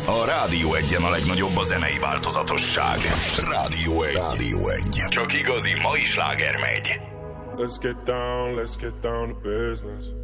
A Rádió Egyen a legnagyobb a zenei változatosság. Rádió Egy. Rádió Egy. Csak igazi mai sláger megy. Let's get down to business.